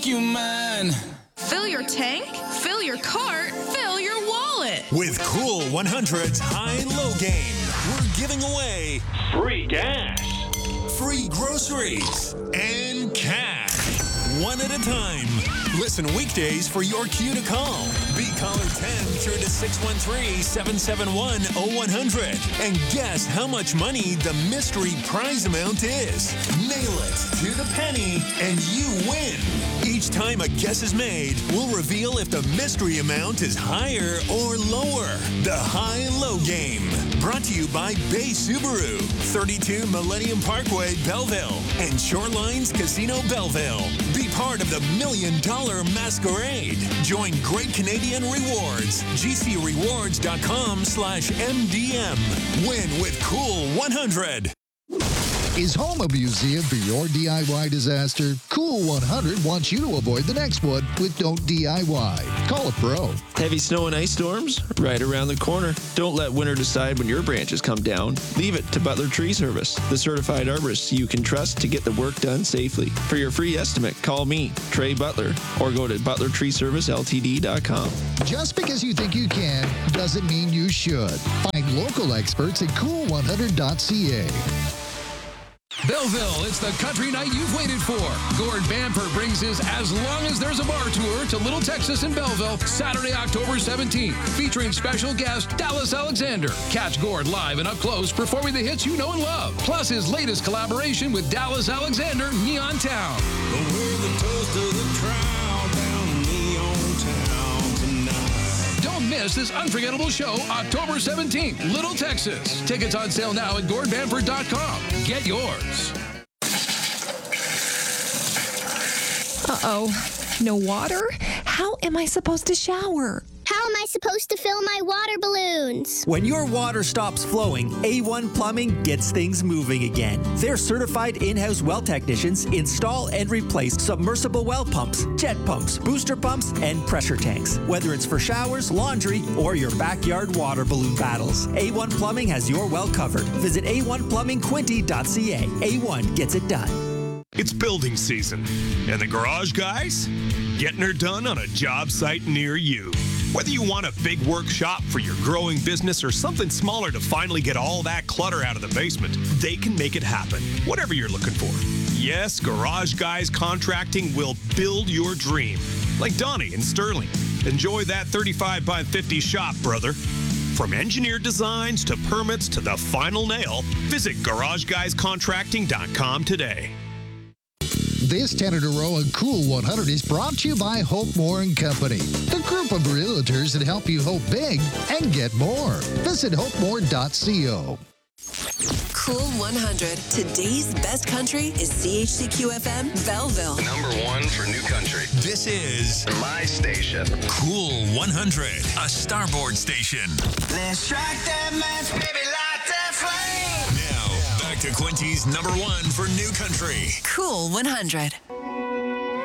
you, man. Fill your tank, fill your cart, fill your wallet. With Cool 100's High and Low Game, we're giving away free gas, free groceries, and cash. One at a time. Listen weekdays for your cue to call. Be caller 10 through to 613-771-0100 and guess how much money the mystery prize amount is. Nail it to the penny and you win. Each time a guess is made, we'll reveal if the mystery amount is higher or lower. The High and Low Game. Brought to you by Bay Subaru, 32 Millennium Parkway, Belleville, and Shorelines Casino, Belleville. Be part of the $1 Million Masquerade. Join Great Canadian Rewards. GCRewards.com/MDM. Win with Cool 100. Is home a museum for your DIY disaster? Cool 100 wants you to avoid the next one with Don't DIY. Call a pro. Heavy snow and ice storms? Right around the corner. Don't let winter decide when your branches come down. Leave it to Butler Tree Service, the certified arborists you can trust to get the work done safely. For your free estimate, call me, Trey Butler, or go to butlertreeserviceltd.com. Just because you think you can doesn't mean you should. Find local experts at cool100.ca. Belleville, it's the country night you've waited for. Gord Bamford brings his As Long as There's a Bar tour to Little Texas in Belleville, Saturday, October 17th, featuring special guest Dallas Alexander. Catch Gord live and up close performing the hits you know and love, plus his latest collaboration with Dallas Alexander, Neon Town. Don't miss this unforgettable show, October 17th, Little Texas. Tickets on sale now at gordbamford.com. Get yours. Uh-oh. No water? How am I supposed to shower? How am I supposed to fill my water balloons? When your water stops flowing, A1 Plumbing gets things moving again. Their certified in-house well technicians install and replace submersible well pumps, jet pumps, booster pumps, and pressure tanks. Whether it's for showers, laundry, or your backyard water balloon battles, A1 Plumbing has your well covered. Visit a1plumbingquinty.ca. A1 gets it done. It's building season, and the garage guys getting her done on a job site near you. Whether you want a big workshop for your growing business or something smaller to finally get all that clutter out of the basement, they can make it happen, whatever you're looking for. Yes, Garage Guys Contracting will build your dream. Like Donnie in Sterling. Enjoy that 35 by 50 shop, brother. From engineered designs to permits to the final nail, visit GarageGuysContracting.com today. This 10 in a row on Cool 100 is brought to you by Hope Moore & Company, the group of realtors that help you hope big and get more. Visit hopemore.co. Cool 100. Today's best country is CHCQ-FM Belleville. #1 for new country. This is my station. Cool 100, a Starboard station. Let's strike that match, baby, light that flame. Now, back to Quincy's #1 for new country. Cool 100.